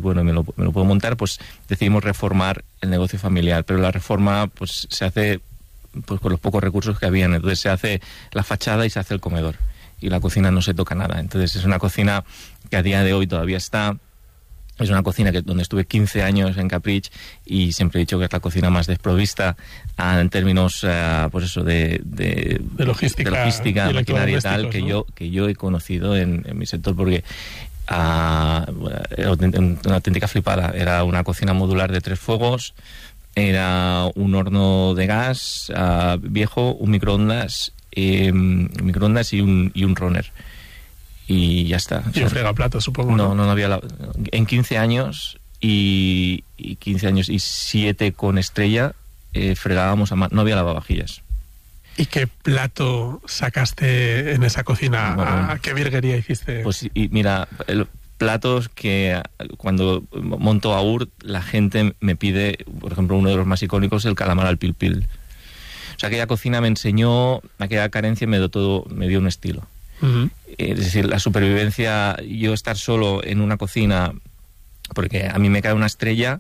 bueno, me lo puedo montar, pues decidimos reformar el negocio familiar. Pero la reforma pues se hace pues con los pocos recursos que habían. Entonces se hace la fachada y se hace el comedor. Y la cocina no se toca nada. Entonces es una cocina que a día de hoy todavía está. Es una cocina donde estuve 15 años en Caprich y siempre he dicho que es la cocina más desprovista en términos pues eso de logística, maquinaria y tal, ¿no? que yo he conocido en mi sector, porque era una auténtica flipada. Era una cocina modular de 3 fuegos, era un horno de gas viejo, un microondas y un runner. Y ya está. Y un fregaplatos, supongo. No había... En 15 años y 7 con estrella fregábamos a mano. No había lavavajillas. ¿Y qué plato sacaste en esa cocina? Bueno, ¿Qué virguería hiciste? Pues mira, platos que cuando monto AUR la gente me pide, por ejemplo, uno de los más icónicos, el calamar al pil pil. O sea, aquella cocina me enseñó, aquella carencia me dio un estilo. Uh-huh. Es decir, la supervivencia, yo estar solo en una cocina, porque a mí me cae una estrella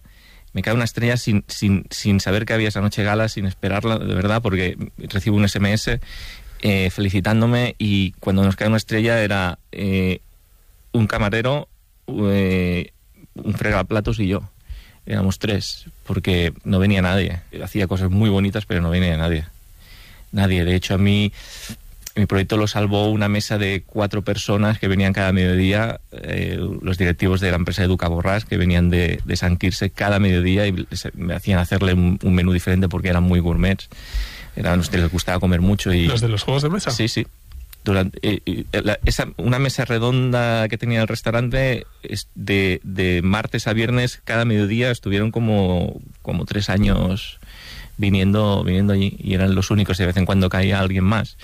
sin saber que había esa noche gala, sin esperarla, de verdad, porque recibo un SMS felicitándome, y cuando nos cae una estrella era un camarero, un fregaplatos y yo. Éramos 3, porque no venía nadie. Hacía cosas muy bonitas, pero no venía nadie. De hecho, a mí... Mi proyecto lo salvó una mesa de 4 personas que venían cada mediodía, los directivos de la empresa Educa Borràs, que venían de Sant Quirze cada mediodía y me hacían hacerle un menú diferente porque eran muy gourmets. Les gustaba comer mucho. Y ¿los de los juegos de mesa? Sí. Una mesa redonda que tenía el restaurante, de martes a viernes, cada mediodía estuvieron como 3 años viniendo allí, y eran los únicos, y de vez en cuando caía alguien más.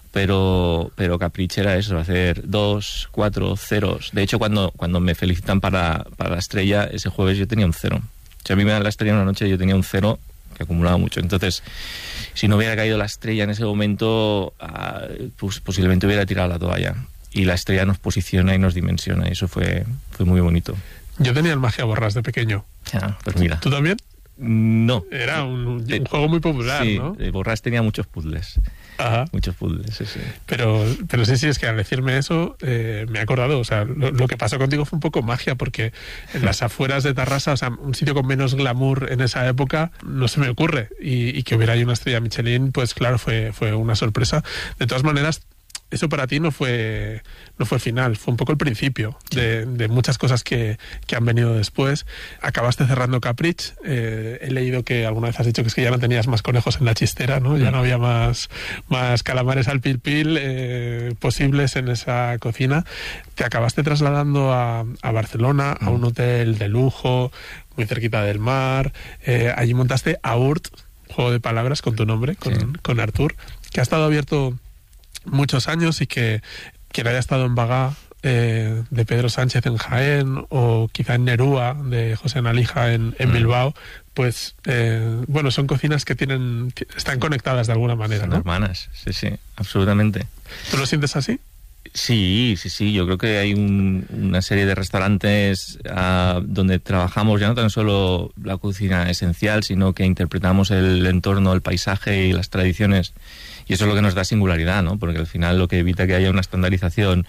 Pero Caprich era eso, hacer 2, 4 ceros. De hecho, cuando me felicitan para la estrella, ese jueves yo tenía un 0. Si a mí me dan la estrella en una noche, yo tenía un 0, que acumulaba mucho. Entonces, si no hubiera caído la estrella en ese momento, pues posiblemente hubiera tirado la toalla. Y la estrella nos posiciona y nos dimensiona, y eso fue muy bonito. Yo tenía el Magia Borràs de pequeño. Pues mira. ¿Tú también? No. Era un juego muy popular, sí, ¿no? Borràs tenía muchos puzzles. Ajá. Muchos puzzles, sí. Pero sí, es que al decirme eso me he acordado, o sea, lo que pasó contigo fue un poco magia, porque en las afueras de Tarrasa, o sea, un sitio con menos glamour en esa época, no se me ocurre, y que hubiera ahí una estrella Michelin, pues claro, fue una sorpresa. De todas maneras, eso para ti no fue el final, fue un poco el principio de muchas cosas que han venido después. Acabaste cerrando Caprich. He leído que alguna vez has dicho que es que ya no tenías más conejos en la chistera, ¿no? Ya no había más calamares al pil pil posibles en esa cocina. Te acabaste trasladando a Barcelona, a un hotel de lujo, muy cerquita del mar. Allí montaste AURT, juego de palabras con tu nombre, con Artur, que ha estado abierto muchos años, y que quien haya estado en Bagá de Pedro Sánchez en Jaén, o quizá en Nerúa de José Nalija en Bilbao, pues bueno, son cocinas que están conectadas de alguna manera, son, ¿no? Hermanas, sí, absolutamente. ¿Tú lo sientes así? Sí, yo creo que hay una serie de restaurantes donde trabajamos ya no tan solo la cocina esencial, sino que interpretamos el entorno, el paisaje y las tradiciones, y eso es lo que nos da singularidad, ¿no? Porque al final lo que evita que haya una estandarización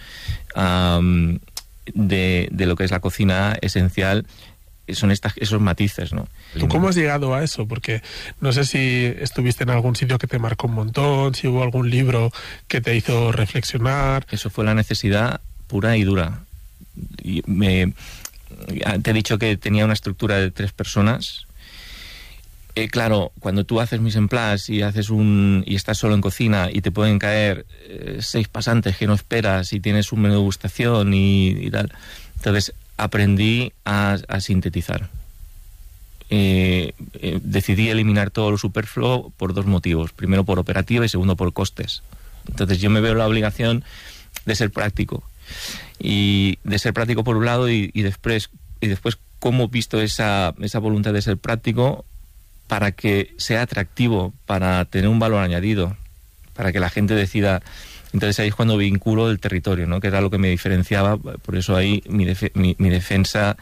de lo que es la cocina esencial son esos matices, ¿no? ¿Tú cómo has llegado a eso? Porque no sé si estuviste en algún sitio que te marcó un montón, si hubo algún libro que te hizo reflexionar. Eso fue la necesidad pura y dura. Te he dicho que tenía una estructura de 3 personas. Claro, cuando tú haces mise en place y estás solo en cocina y te pueden caer 6 pasantes que no esperas y tienes un menú de degustación y tal, entonces aprendí a sintetizar. Decidí eliminar todo lo superfluo por 2 motivos. Primero, por operativa, y segundo, por costes. Entonces yo me veo la obligación de ser práctico. Y de ser práctico por un lado, y después cómo he visto esa voluntad de ser práctico para que sea atractivo, para tener un valor añadido, para que la gente decida. Entonces ahí es cuando vinculo el territorio, ¿no? Que era lo que me diferenciaba. Por eso ahí mi defensa